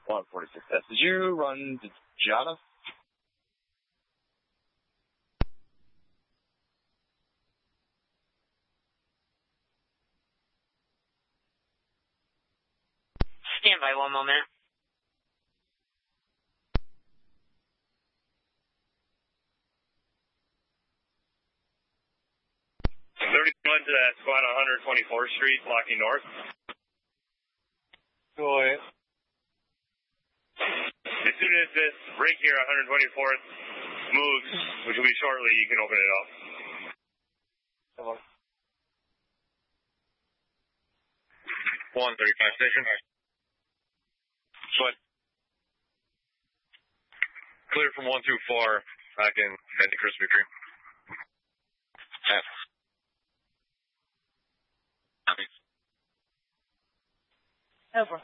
146S. Did you run the Jada? Stand by 1 moment. 31 to that squad on 124th Street, blocking north. Go ahead. As soon as this break here on 124th moves, which will be shortly, you can open it up. Hello. 135 station. What? Clear from 124, back in Krispy Kreme. Over.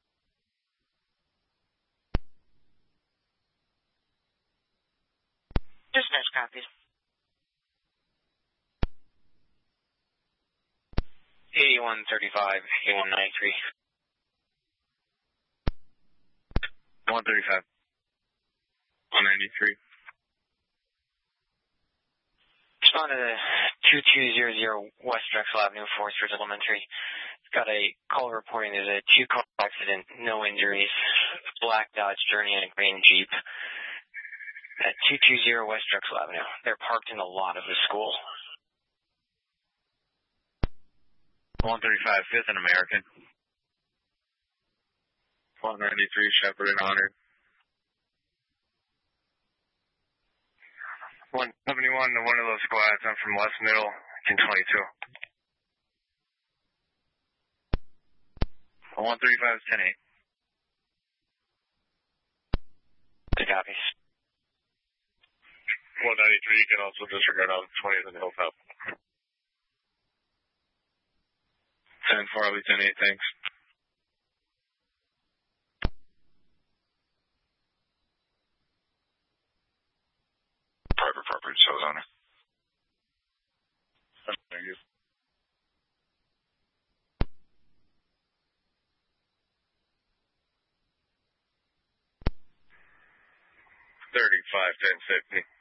Dispatch copies. 8135, 8193. 135. 193. Respond to the 2200 West Drexel Avenue, Forest Ridge Elementary. It's got a call reporting there's a 2-car accident, no injuries. Black Dodge Journey and a green Jeep at 220 West Drexel Avenue. They're parked in the lot of the school. 135, 5th and American. 193, Shepherd and Honor. 171 to one of those squads. I'm from West Middle, in 22. 135 is 10-8. Good copies. 193, you can also disregard on 20th and Hilltop. 10-4, I'll be 10-8, thanks. Private property shows on it. Thank you. 35, 10-50.